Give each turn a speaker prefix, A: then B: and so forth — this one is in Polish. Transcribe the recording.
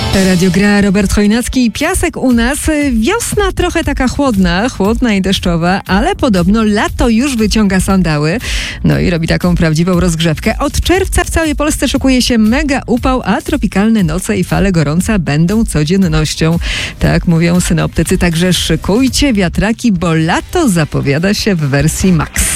A: Radio Gra, Robert Chojnacki i Piasek u nas. Wiosna trochę taka chłodna i deszczowa, ale podobno lato już wyciąga sandały. No i robi taką prawdziwą rozgrzewkę. Od czerwca w całej Polsce szykuje się mega upał, a tropikalne noce i fale gorąca będą codziennością. Tak mówią synoptycy, także szykujcie wiatraki, bo lato zapowiada się w wersji max.